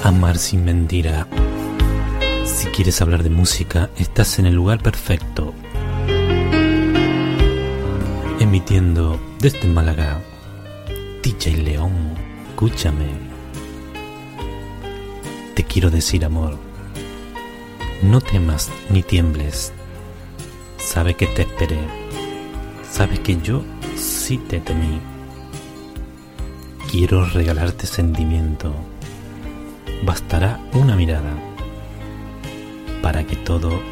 Amar sin mentira. Si quieres hablar de música, estás en el lugar perfecto. Emitiendo desde Málaga, DJ León, escúchame. Te quiero decir, amor, no temas ni tiembles. Sabe que te esperé, sabes que yo sí te temí. Quiero regalarte sentimiento. Bastará una mirada para que todo